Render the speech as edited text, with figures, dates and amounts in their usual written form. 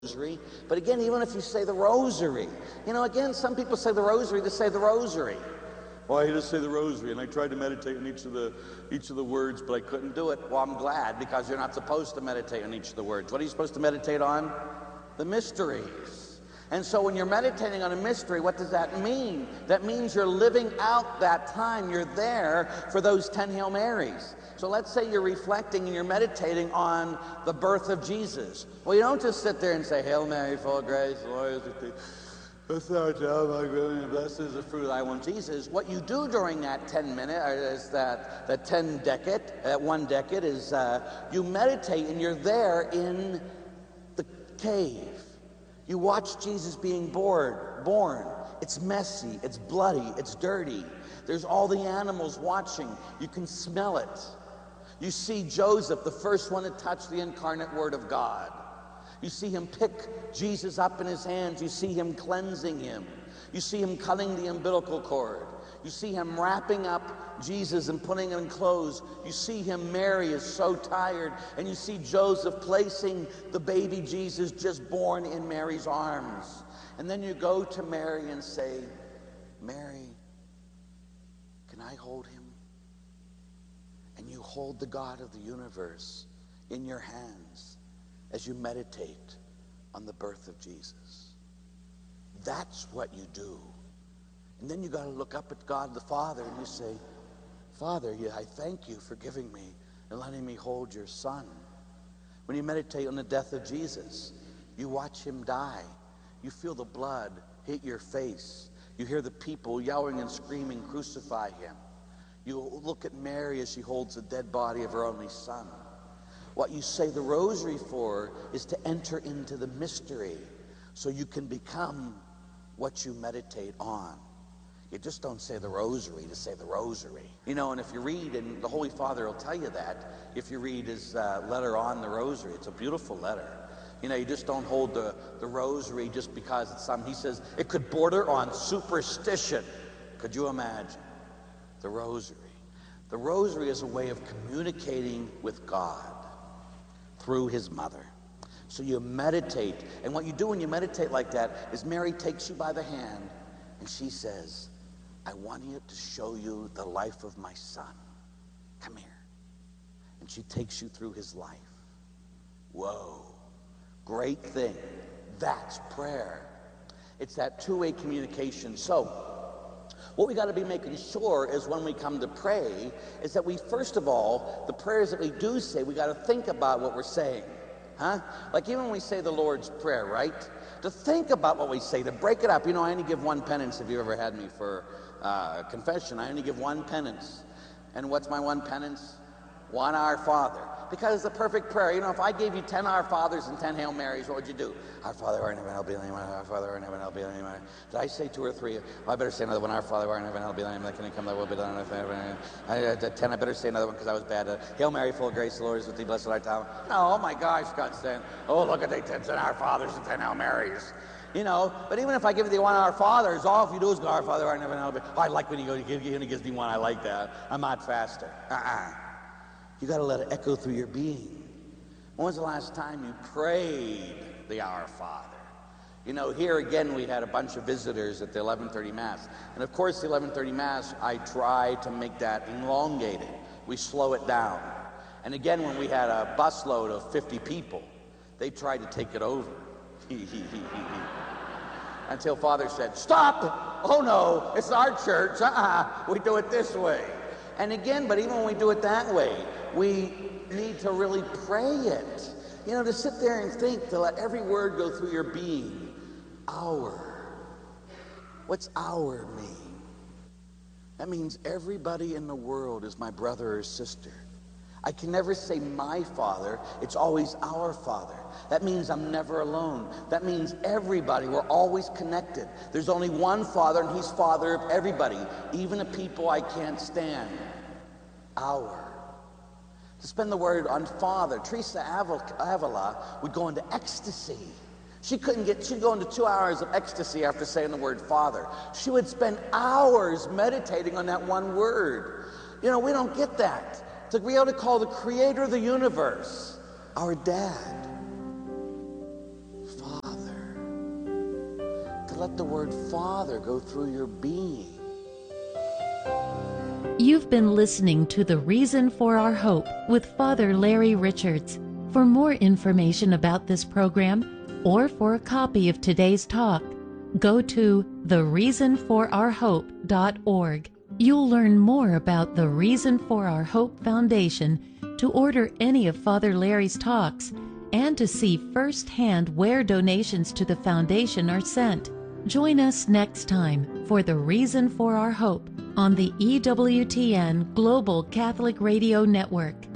rosary. But again, even if you say the rosary, again, some people say the rosary to say the rosary. Well, I just say the rosary, and I tried to meditate on each of the words, but I couldn't do it. Well, I'm glad, because you're not supposed to meditate on each of the words. What are you supposed to meditate on? The mysteries. And so when you're meditating on a mystery, what does that mean? That means you're living out that time. You're there for those 10 Hail Marys. So let's say you're reflecting and you're meditating on the birth of Jesus. Well, you don't just sit there and say, Hail Mary, full of grace, the Lord is with thee. Blessed is the fruit of thy womb, Jesus. What you do during that 10 minute, or is that 10 decade, that 1 decade, is you meditate and you're there in the cave. You watch Jesus being born. It's messy, it's bloody, it's dirty. There's all the animals watching. You can smell it. You see Joseph, the first one to touch the incarnate Word of God. You see him pick Jesus up in his hands. You see him cleansing him. You see him cutting the umbilical cord. You see him wrapping up Jesus and putting him in clothes. You see him, Mary is so tired. And you see Joseph placing the baby Jesus just born in Mary's arms. And then you go to Mary and say, Mary, can I hold him? And you hold the God of the universe in your hands as you meditate on the birth of Jesus. That's what you do. And then you got to look up at God the Father and you say, Father, I thank you for giving me and letting me hold your Son. When you meditate on the death of Jesus, you watch him die. You feel the blood hit your face. You hear the people yelling and screaming, crucify him. You look at Mary as she holds the dead body of her only son. What you say the rosary for is to enter into the mystery so you can become what you meditate on. You just don't say the rosary to say the rosary. And if you read, and the Holy Father will tell you that, if you read his letter on the rosary, it's a beautiful letter. You just don't hold the rosary just because it's something. He says it could border on superstition. Could you imagine? The rosary. The rosary is a way of communicating with God through his mother. So you meditate, and what you do when you meditate like that is Mary takes you by the hand and she says, I want you to show you the life of my son. Come here. And she takes you through his life. Whoa, great thing. That's prayer. It's that two-way communication. So what we got to be making sure is when we come to pray is that we, first of all, the prayers that we do say, we got to think about what we're saying. Like even when we say the Lord's Prayer, right? To think about what we say, to break it up. I only give one penance. If you ever had me for confession, I only give one penance. And what's my one penance? One Our Father. Because it's the perfect prayer. If I gave you 10 Our Fathers and 10 Hail Marys, what would you do? Our Father who art in heaven, hallowed be thy name. Our Father who art in heaven, hallowed be thy name. Did I say 2 or 3? Well, I better say another one. Our Father who art in heaven, hallowed be thy name. Thy kingdom come, thy will be done on earth as in 10, I better say another one because I was bad. Hail Mary, full of grace, the Lord is with thee. Blessed art thou. No, oh my gosh, God's saying, oh, look at they 10 Our Fathers and 10 Hail Marys. But even if I give you the one Our Fathers, all if you do is go, Our Father who art in heaven, hallowed be. Oh, I like when he gives me one. I like that. I'm not faster. You got to let it echo through your being. When was the last time you prayed the Our Father? Here again we had a bunch of visitors at the 11:30 Mass. And of course the 11:30 Mass, I try to make that elongated. We slow it down. And again when we had a busload of 50 people, they tried to take it over. Until Father said, stop! Oh no, it's our church. We do it this way. And again, but even when we do it that way, we need to really pray it. To sit there and think, to let every word go through your being. Our. What's our mean? That means everybody in the world is my brother or sister. I can never say my Father. It's always our Father. That means I'm never alone. That means everybody, we're always connected. There's only one Father, and he's Father of everybody, even the people I can't stand. Our. To spend the word on Father, Teresa Avila would go into ecstasy. She'd go into 2 hours of ecstasy after saying the word Father. She would spend hours meditating on that one word. We don't get that. To be able to call the creator of the universe our dad. let the word Father go through your being. You've been listening to The Reason for Our Hope with Father Larry Richards. For more information about this program, or for a copy of today's talk, go to thereasonforourhope.org. You'll learn more about the Reason for Our Hope Foundation, to order any of Father Larry's talks, and to see firsthand where donations to the foundation are sent. Join us next time for The Reason for Our Hope on the EWTN Global Catholic Radio Network.